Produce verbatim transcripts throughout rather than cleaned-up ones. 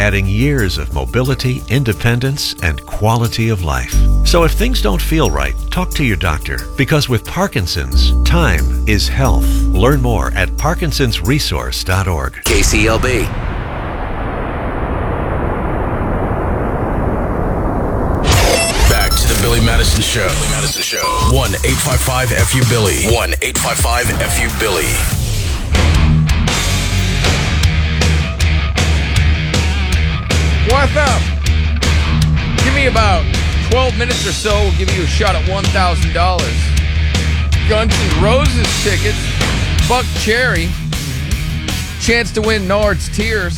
adding years of mobility, independence, and quality of life. So if things don't feel right, talk to your doctor, because with Parkinson's, time is health. Learn more at parkinsons resource dot org. K C L B. Back to the Billy Madison Show. Billy Madison Show. one eight five five F U Billy. one eight five five F U Billy. What's up? Give me about twelve minutes or so. We'll give you a shot at one thousand dollars. Guns N' Roses tickets. Buck Cherry. Chance to win Nard's Tears.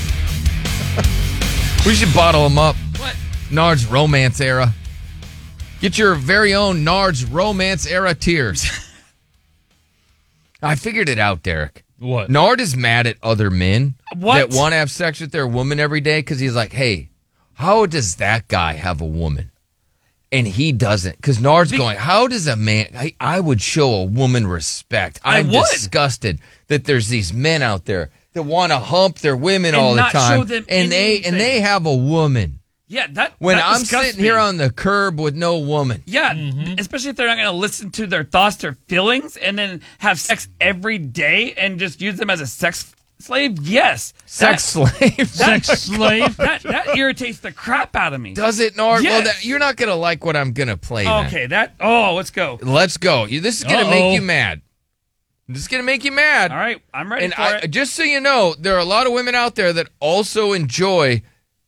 We should bottle them up. What? Nard's Romance Era. Get your very own Nard's Romance Era Tears. I figured it out, Derek. What? Nard is mad at other men What? that want to have sex with their woman every day because he's like, hey, how does that guy have a woman? And he doesn't. Because Nard's Be- going, how does a man, I, I would show a woman respect. I I'm would. disgusted that there's these men out there that want to hump their women And all the not time. show them and they and anything. they have a woman. Yeah, that When that I'm disgusts sitting me. here on the curb with no woman. Yeah, especially if they're not going to listen to their thoughts, their feelings, and then have sex every day and just use them as a sex slave. Yes, Sex that, slave. Sex slave? that that irritates the crap out of me. Does it, Nard? Well, Yes. that, you're not going to like what I'm going to play then. Okay, that. Oh, let's go. Let's go. You- This is going to Uh-oh. make you mad. This is going to make you mad. All right, I'm ready And for I, it. just so you know, there are a lot of women out there that also enjoy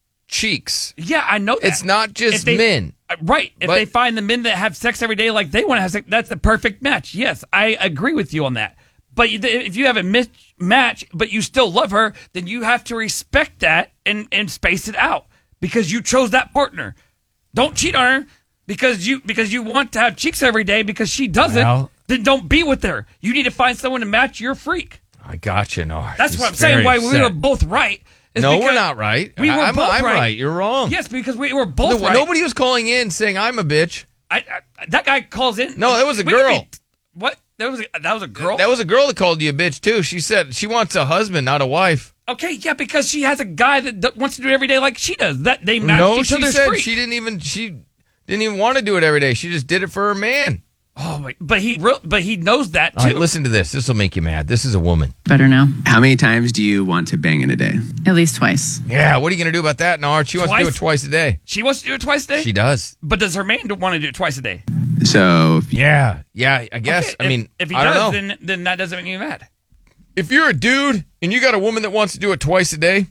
cheeks. Yeah, I know that. It's not If just they- men. Uh, Right. If But- they find the men that have sex every day like they want to have sex, that's the perfect match. Yes, I agree with you on that. But you- if you have a mismatch, but you still love her, then you have to respect that and, and space it out because you chose that partner. Don't cheat on her because you because you want to have cheeks every day because she doesn't. Well- then don't be with her. You need to find someone to match your freak. I got you, Nard. That's He's what I'm saying. very Why we upset. were both right. is No, we're because not right. We were I'm, both I'm right. right. You're wrong. Yes, because we were both No- right. Nobody was calling in saying I'm a bitch. I, I, that guy calls in. No, that was a What do you girl. mean? What? That was a, that was a girl. That was a girl that called you a bitch too. She said she wants a husband, not a wife. okay, yeah, because she has a guy that d- wants to do it every day like she does. That they match No, each she other's said freak. she didn't even she didn't even want to do it every day. She just did it for her man. Oh, my, but he re- but he knows that too. All right, listen to this. This will make you mad. This is a woman. Better now. How many times do you want to bang in a day? At least twice. Yeah, what are you going to do about that, Nard? She wants to do Twice? it twice a day. She wants to do it twice a day. She does. But does her man want to do it twice a day? So, Yeah, yeah, I guess. Okay, I if- mean, if he I don't does, know. then then that doesn't make me mad. If you're a dude and you got a woman that wants to do it twice a day,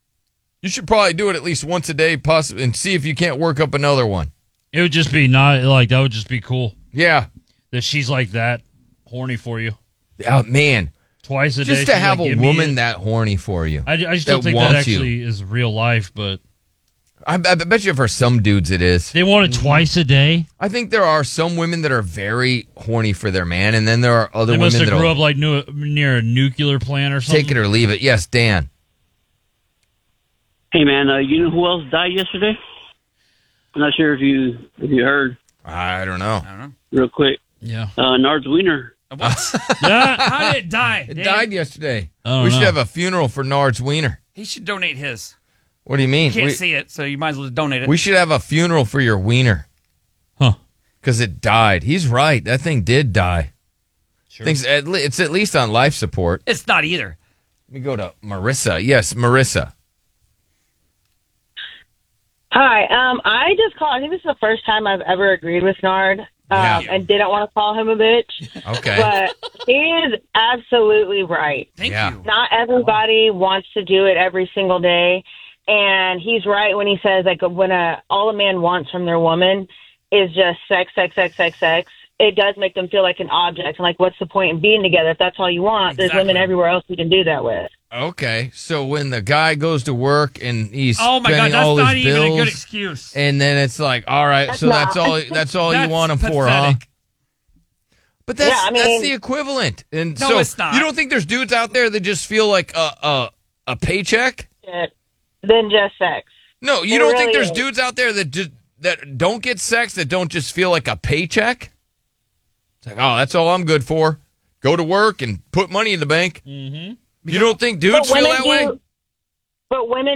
you should probably do it at least once a day, possibly, and see if you can't work up another one. It would just be not like that would just be cool Yeah. that she's like that horny for you Oh, man. twice a day. Just to she's have like, a "Give me woman it." that horny for you. I, I just don't that think that wants you. actually is real life, but I, I bet you for some dudes it is. they want it twice a day. I think there are some women that are very horny for their man, and then there are other They women must have that grew will up like new, near a nuclear plant or something. take it or leave it. Yes, Dan. Hey man, uh, you know who else died yesterday? I'm not sure if you if you heard. I don't know. I don't know. Real quick, Yeah. uh, Nard's Wiener. What? Yeah. How did it die? It Dan? died yesterday. I don't We should know. have a funeral for Nard's wiener. He should donate his. What do you mean? You can't we, see it, so you might as well donate it. we should have a funeral for your wiener. Huh. Because it died. He's right. That thing did die. Sure. Things at le- it's at least on life support. it's not either. Let me go to Marissa. Yes, Marissa. Hi, um, I just called. I think this is the first time I've ever agreed with Nard, um, Yeah. and didn't want to call him a bitch. Okay. But he is absolutely right. Thank Yeah. you. Not everybody wants to do it every single day, and he's right when he says like when a all a man wants from their woman is just sex, sex, sex, sex, sex. It does make them feel like an object, and like, what's the point in being together if that's all you want? There's Exactly. women everywhere else you can do that with. Okay. So when the guy goes to work and he's Oh my spending god, that's all not his even a bills, good excuse. and then it's like, all right, That's so that's not. all that's all you That's want him for, huh? pathetic. But that's Yeah, I mean- that's the equivalent. And No, so it's not. you don't think there's dudes out there that just feel like a a, a paycheck? Shit. Than just sex. No, you It don't think really there's is. dudes out there that just that don't get sex that don't just feel like a paycheck? It's like, oh, that's all I'm good for. Go to work and put money in the bank. Mm-hmm. You don't think dudes But feel women that way? do- But women